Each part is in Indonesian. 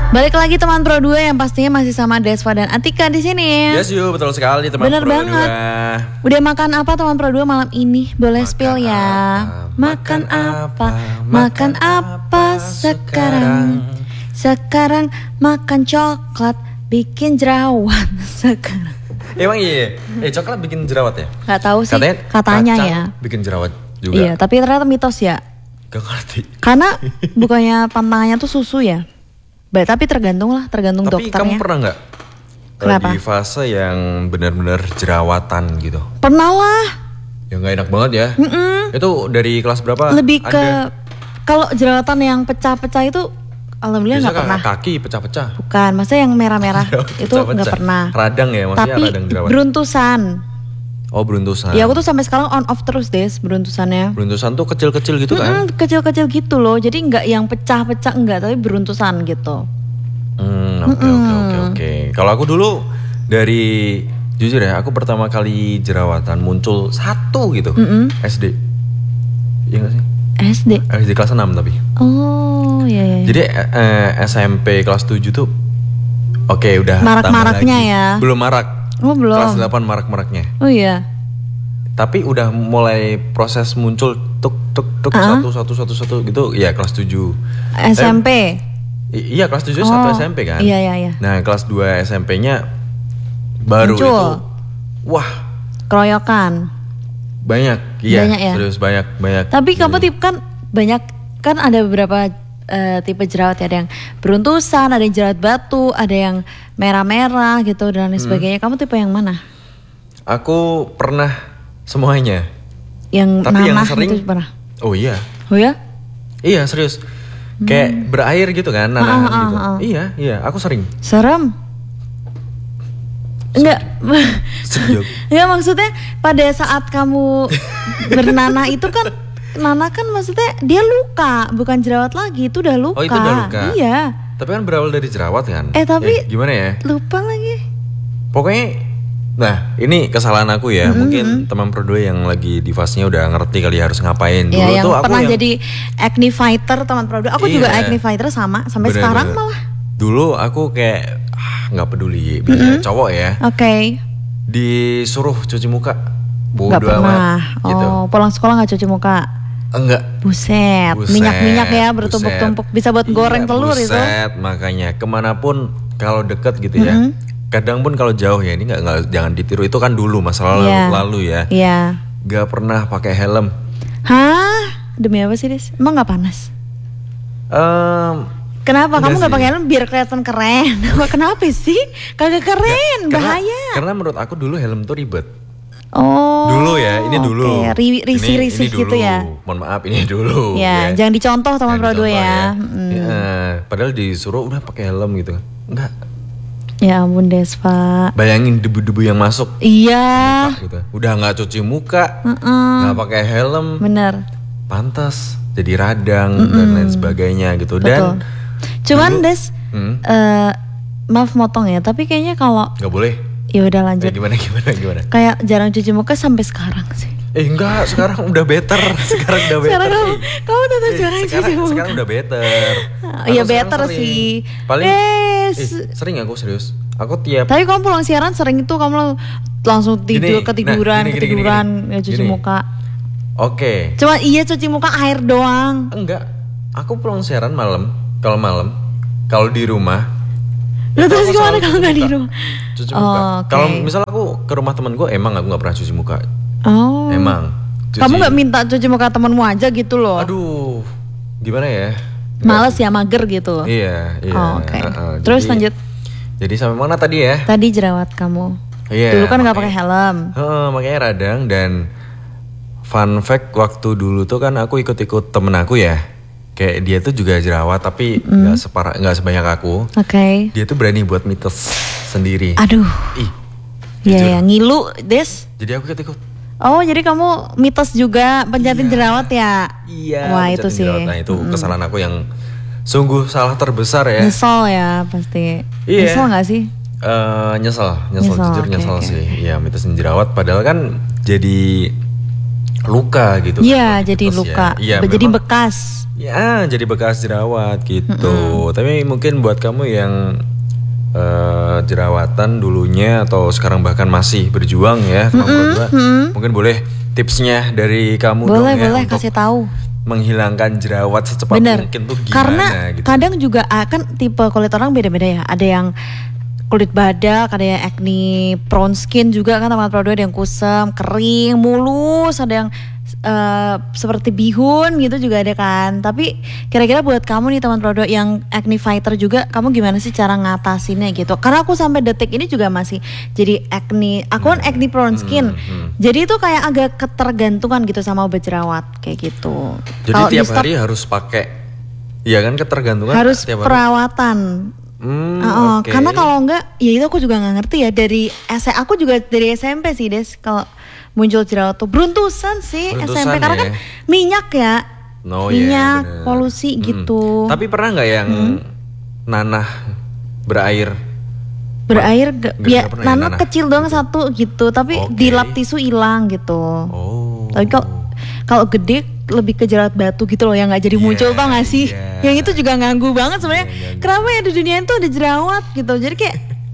Balik lagi teman Pro 2 yang pastinya masih sama Desva dan Atika di sini. Yes you, betul sekali teman Bener Pro 2. banget. Udah makan apa teman Pro 2 malam ini? Boleh spill ya. Makan apa? Makan apa sekarang? Sekarang makan coklat bikin jerawat sekarang. Emang iya. Coklat bikin jerawat ya? Gak tahu sih. Katanya ya. Bikin jerawat juga. Iya, tapi ternyata mitos ya. Gak ngerti. Karena bukannya pantangannya tuh susu ya. Tapi tergantung tapi dokternya. Tapi kamu pernah gak? Kenapa? Di fase yang benar-benar jerawatan gitu. Pernah lah. Ya gak enak banget ya. Itu dari kelas berapa? Lebih ke kalau jerawatan yang pecah-pecah itu alhamdulillah gak pernah. Kaki pecah-pecah. Bukan, maksudnya yang merah-merah itu gak pernah. Radang ya, maksudnya tapi radang jerawat. beruntusan. Oh beruntusan. Ya aku tuh sampai sekarang on off terus Des beruntusannya. Beruntusan tuh kecil-kecil gitu kan? Kecil-kecil gitu loh. Jadi nggak yang pecah-pecah enggak, tapi beruntusan gitu. Oke. Kalau aku dulu dari jujur ya, aku pertama kali jerawatan muncul satu gitu. SD. Iya gak sih? SD kelas 6 tapi. Oh iya. Jadi SMP kelas 7 tuh oke, udah marak-maraknya ya. Belum marak. Oh belum. Kelas 8 marak-maraknya. Oh iya. Tapi udah mulai proses muncul tuk satu gitu. Iya kelas 7. SMP. Iya kelas 7 satu SMP kan. Iya. Nah kelas 2 SMP-nya baru muncul. Itu. Wah. Keroyokan. Banyak. Iya. Banyak ya? Serius banyak. Tapi kamu tipe kan banyak kan ada beberapa tipe jerawat ya, ada yang beruntusan, ada yang jerawat batu, ada yang merah-merah gitu dan lain sebagainya. Kamu tipe yang mana? Aku pernah semuanya. Yang tapi nanah yang sering, itu pernah? Oh iya. Oh ya? Iya serius. Kayak berair gitu kan, nanah gitu. Iya, aku sering. Serem? Enggak. Enggak, maksudnya pada saat kamu bernanah itu kan nanah kan maksudnya dia luka, bukan jerawat lagi, itu udah luka. Oh itu udah luka? Iya. Tapi kan berawal dari jerawat kan? Tapi gimana ya? Lupa lagi. Pokoknya, nah ini kesalahan aku ya. Mungkin teman Pro 2 yang lagi di fase-nya udah ngerti kali harus ngapain. Dulu yang tuh aku pernah jadi acne fighter teman Pro 2. Aku juga acne fighter sama, sampai sekarang malah. Dulu aku kayak nggak peduli, biasanya cowok ya. Oke. Disuruh cuci muka. Gak pernah. Gitu. Pulang sekolah gak cuci muka? Enggak. Buset. Minyak-minyak ya bertumpuk-tumpuk. Bisa buat goreng telur itu. Buset, makanya kemanapun kalau deket gitu ya. Kadang pun kalau jauh ya, ini nggak jangan ditiru, itu kan dulu masa lalu ya. Iya. Gak pernah pakai helm. Hah? Demi apa sih Des? Emang gak panas? Kenapa kamu gak pakai helm biar kelihatan keren? Kenapa sih? Kagak keren, bahaya. Karena menurut aku dulu helm tuh ribet. Oh. Dulu ya, ini dulu. Risih-risih gitu ya. Mohon maaf, ini dulu. Ya, jangan dicontoh teman Pro 2 ya. Padahal disuruh udah pakai helm gitu. Enggak. Ya ampun Desva. Bayangin debu-debu yang masuk. Iya. Gitu. Udah nggak cuci muka, nggak pakai helm. Bener. Pantas jadi radang dan lain sebagainya gitu. Betul. Dan cuman Des, maaf motong ya, tapi kayaknya kalau nggak boleh. Ya udah lanjut. Gimana? Kayak jarang cuci muka sampai sekarang sih. Enggak, sekarang udah better. Sekarang kamu tetap jarang cuci muka. Sekarang udah better. Iya better sih. Paling sering aku serius. Aku tiap. Tapi kamu pulang siaran sering itu kamu langsung ketiduran ya cuci muka. Oke. Cuma cuci muka air doang. Enggak. Aku pulang siaran malam. Kalau di rumah. Terus gimana kalau nggak di rumah? Cuci muka. Kalau misal aku ke rumah temen gue, emang aku nggak pernah cuci muka. Oh. Emang. Kamu nggak minta cuci muka temenmu aja gitu loh? Aduh, gimana ya? Males ya, mager gitu. Iya. Oke. Terus lanjut. Jadi sampai mana tadi ya? Tadi jerawat kamu. Iya. Dulu kan nggak pakai helm. Makanya radang. Dan fun fact, waktu dulu tuh kan aku ikut temen aku ya. Kayak dia tuh juga jerawat tapi nggak sebanyak aku. Oke. Dia tuh berani buat mitos sendiri. Aduh. Iya, ngilu Des. Jadi aku ikut. Oh, jadi kamu mitos juga pencetin jerawat ya? Iya. Wah itu sih. Nah itu kesalahan aku yang sungguh salah terbesar ya. Nyesel ya pasti. Iya. Nyesel nggak sih? Nyesel jujur nyesel sih. Iya, mitesin jerawat padahal kan jadi luka gitu. Iya, jadi luka. Ya, jadi memang, bekas. Ya, jadi bekas jerawat gitu. Tapi mungkin buat kamu yang jerawatan dulunya atau sekarang bahkan masih berjuang ya, mungkin boleh tipsnya dari kamu boleh, dong ya. Boleh, kasih tahu. Menghilangkan jerawat secepat mungkin tuh gimana? Karena gitu. kadang juga kan tipe kulit orang beda-beda ya. Ada yang kulit badak, ada yang acne prone skin juga kan teman produk, ada yang kusam, kering, mulus, ada yang seperti bihun gitu juga ada kan. Tapi kira-kira buat kamu nih teman produk yang acne fighter juga, kamu gimana sih cara ngatasinnya gitu? Karena aku sampai detik ini juga masih jadi acne, aku kan acne prone skin. Jadi itu kayak agak ketergantungan gitu sama obat jerawat kayak gitu. Jadi kalo tiap hari harus pakai, ya kan ketergantungan. Harus tiap perawatan. Okay. Karena kalau enggak, ya itu aku juga nggak ngerti ya aku juga dari SMP sih Des, kalau muncul jerawat tuh beruntusan sih SMP karena kan minyak ya, minyak polusi gitu. Tapi pernah nggak yang nanah berair? Berair nanah kecil doang satu gitu, tapi dilap tisu hilang gitu. Tapi kalau gede lebih ke jerawat batu gitu loh yang nggak jadi muncul, tau gak sih? Yang itu juga ganggu banget sebenarnya. Kenapa ya di dunia itu ada jerawat gitu? Jadi kayak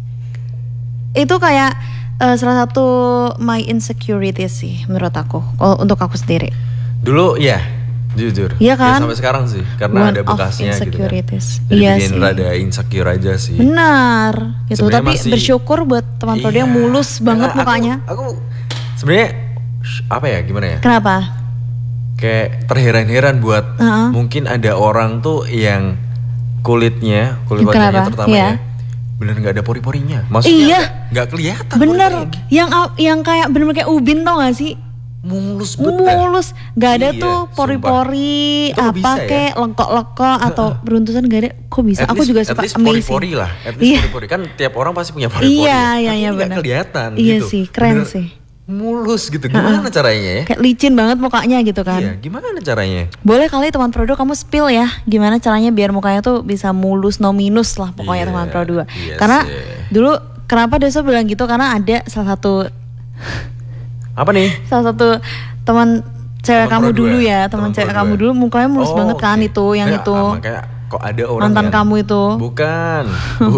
itu kayak salah satu my insecurity sih menurut aku. Untuk aku sendiri. Dulu ya, jujur. Iya kan? Ya, sampai sekarang sih, karena ada bekasnya gitu kan. Jadi bikin rada insecure aja sih. Benar. Gitu. Tapi bersyukur buat teman-teman yang mulus banget mukanya. Aku sebenarnya apa ya, gimana ya? Kenapa? Kayak terheran-heran buat mungkin ada orang tuh yang kulit wajahnya terutama ya bener nggak ada pori-porinya, maksudnya nggak kelihatan. Bener, yang kayak bener kayak ubin tau gak sih? Mulus, nggak ada tuh pori-pori apa kayak lengkok-lengkok atau beruntusan nggak ada. Kok bisa? Aku juga suka amazing. Pori-pori lah, pori-pori kan tiap orang pasti punya pori-pori. Iya, benar. Nggak kelihatan. Iya gitu. Sih, keren sih. Mulus gitu, gimana caranya ya? Kayak licin banget mukanya gitu kan. Iya, gimana caranya? Boleh kali teman produk kamu spill ya, gimana caranya biar mukanya tuh bisa mulus no minus lah pokoknya teman produk. Karena dulu kenapa Desa bilang gitu, karena ada salah satu apa nih? Salah satu teman cewek kamu dulu ya, teman cewek kamu dulu mukanya mulus banget kan itu, yang itu. Kok ada orang mantan kamu itu? Bukan.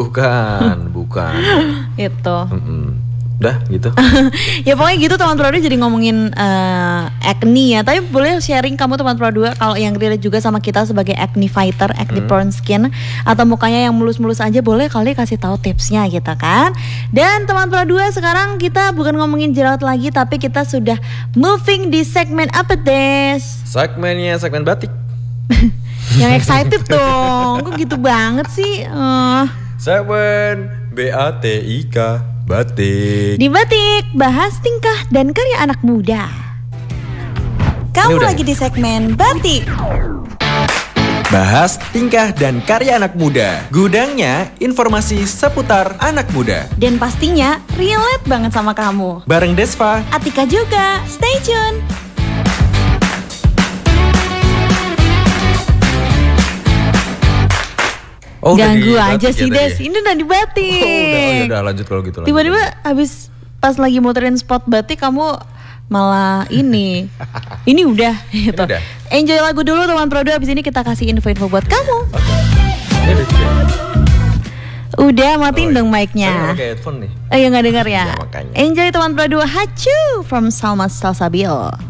Itu. Udah gitu. Ya pokoknya gitu teman produk, jadi ngomongin acne ya. Tapi boleh sharing kamu teman produk kalau yang relate juga sama kita sebagai acne fighter, acne prone skin, atau mukanya yang mulus-mulus aja, boleh kali kasih tahu tipsnya gitu kan. Dan teman produk, sekarang kita bukan ngomongin jerawat lagi, tapi kita sudah moving di segmen apa Des? Segmennya segmen batik. Yang excited dong. Kok gitu banget sih? Segmen BATIK, Batik. Di Batik, bahas tingkah dan karya anak muda. Kamu lagi di segmen Batik. Bahas tingkah dan karya anak muda. Gudangnya informasi seputar anak muda. Dan pastinya relate banget sama kamu. Bareng Desva, Atika juga. Stay tune. Ganggu aja sih Des, ini udah di Batik. Udah lanjut kalau gitu. Tiba-tiba habis pas lagi muterin spot Batik kamu malah ini udah gitu. Enjoy lagu dulu teman produk, habis ini kita kasih info-info buat kamu. Udah matiin dong mic-nya. Saya pakai headphone nih. Ya nggak dengar ya. Makanya. Enjoy teman produk, Hachu from Salma Salsabil.